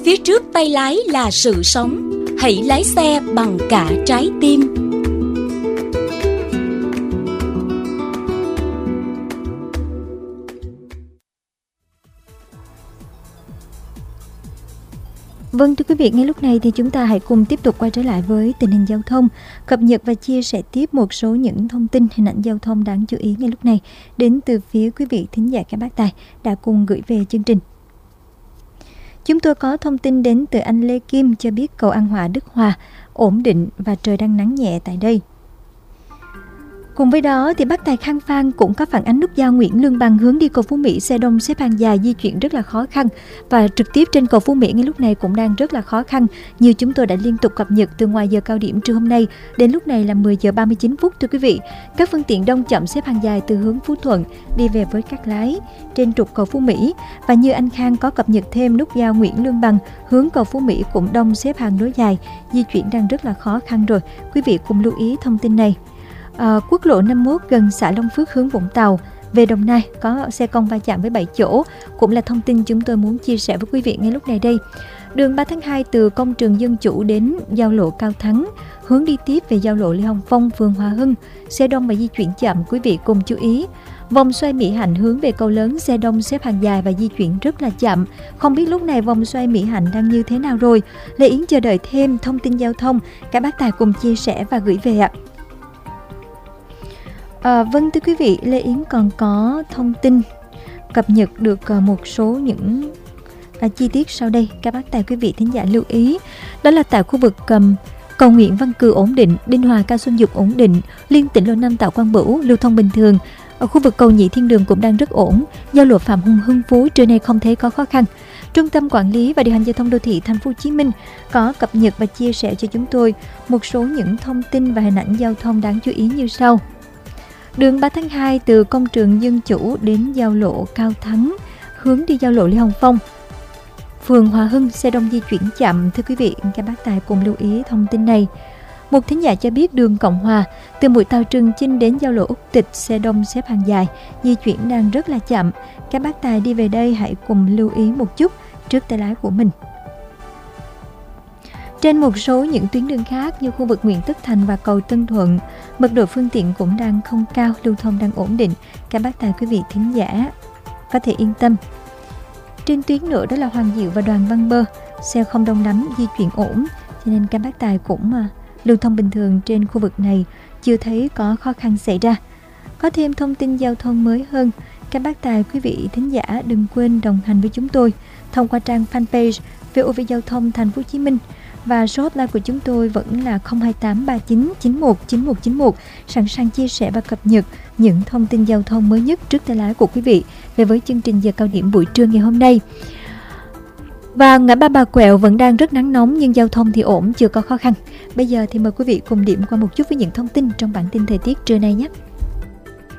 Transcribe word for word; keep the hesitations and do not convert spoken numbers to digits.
phía trước tay lái là sự sống. Hãy lái xe bằng cả trái tim. Vâng, thưa quý vị, ngay lúc này thì chúng ta hãy cùng tiếp tục quay trở lại với tình hình giao thông, cập nhật và chia sẻ tiếp một số những thông tin hình ảnh giao thông đáng chú ý ngay lúc này đến từ phía quý vị thính giả các bác tài đã cùng gửi về chương trình. Chúng tôi có thông tin đến từ anh Lê Kim cho biết cầu An Hòa Đức Hòa ổn định và trời đang nắng nhẹ tại đây. Cùng với đó thì bác tài Khang Phan cũng có phản ánh nút giao Nguyễn Lương Bằng hướng đi cầu Phú Mỹ, xe đông xếp hàng dài di chuyển rất là khó khăn, và trực tiếp trên cầu Phú Mỹ ngay lúc này cũng đang rất là khó khăn, như chúng tôi đã liên tục cập nhật từ ngoài giờ cao điểm trưa hôm nay đến lúc này là mười giờ ba mươi chín phút. Thưa quý vị, các phương tiện đông chậm xếp hàng dài từ hướng Phú Thuận đi về với Cát Lái trên trục cầu Phú Mỹ, và như anh Khang có cập nhật thêm nút giao Nguyễn Lương Bằng hướng cầu Phú Mỹ cũng đông xếp hàng nối dài, di chuyển đang rất là khó khăn rồi. Quý vị cùng lưu ý thông tin này. À, quốc lộ năm mươi mốt gần xã Long Phước hướng Vũng Tàu về Đồng Nai có xe con va chạm với bảy chỗ, cũng là thông tin chúng tôi muốn chia sẻ với quý vị ngay lúc này đây. Đường ba tháng hai từ công trường Dân Chủ đến giao lộ Cao Thắng hướng đi tiếp về giao lộ Lê Hồng Phong, phường Hòa Hưng, xe đông và di chuyển chậm, quý vị cùng chú ý. Vòng xoay Mỹ Hạnh hướng về cầu lớn, xe đông xếp hàng dài và di chuyển rất là chậm. Không biết lúc này vòng xoay Mỹ Hạnh đang như thế nào rồi? Lê Yến chờ đợi thêm thông tin giao thông, các bác tài cùng chia sẻ và gửi về ạ. À, vâng, thưa quý vị, Lê Yến còn có thông tin cập nhật được một số những à, chi tiết sau đây, các bác tài quý vị thính giả lưu ý. Đó là tại khu vực um, cầu Nguyễn Văn Cừ ổn định, Đinh Hòa Cao Xuân Dục ổn định, liên tỉnh lộ năm Tạ Quang Bửu lưu thông bình thường. Ở khu vực cầu Nhị Thiên Đường cũng đang rất ổn, giao lộ Phạm Hùng Hưng Phú trưa nay không thấy có khó khăn. Trung tâm Quản lý và Điều hành Giao thông Đô thị Thành phố Hồ Chí Minh có cập nhật và chia sẻ cho chúng tôi một số những thông tin và hình ảnh giao thông đáng chú ý như sau. Đường ba tháng hai từ công trường Dân Chủ đến giao lộ Cao Thắng hướng đi giao lộ Lê Hồng Phong, phường Hòa Hưng, xe đông di chuyển chậm. Thưa quý vị, các bác tài cùng lưu ý thông tin này. Một thính giả cho biết đường Cộng Hòa từ mũi tàu Trường Chinh đến giao lộ Úc Tịch, xe đông xếp hàng dài, di chuyển đang rất là chậm. Các bác tài đi về đây hãy cùng lưu ý một chút trước tay lái của mình. Trên một số những tuyến đường khác như khu vực Nguyễn Tất Thành và cầu Tân Thuận, mật độ phương tiện cũng đang không cao, lưu thông đang ổn định. Các bác tài quý vị thính giả có thể yên tâm. Trên tuyến nữa đó là Hoàng Diệu và Đoàn Văn Bơ, xe không đông lắm, di chuyển ổn, cho nên các bác tài cũng uh, lưu thông bình thường trên khu vực này, chưa thấy có khó khăn xảy ra. Có thêm thông tin giao thông mới hơn, các bác tài quý vị thính giả đừng quên đồng hành với chúng tôi thông qua trang fanpage vê o vê Giao thông Thành phố Hồ Chí Minh, và số hotline của chúng tôi vẫn là không hai tám ba chín chín một chín một chín một, sẵn sàng chia sẻ và cập nhật những thông tin giao thông mới nhất trước tay lái của quý vị về với chương trình giờ cao điểm buổi trưa ngày hôm nay. Và ngã ba Bà Quẹo vẫn đang rất nắng nóng nhưng giao thông thì ổn, chưa có khó khăn. Bây giờ thì mời quý vị cùng điểm qua một chút với những thông tin trong bản tin thời tiết trưa nay nhé.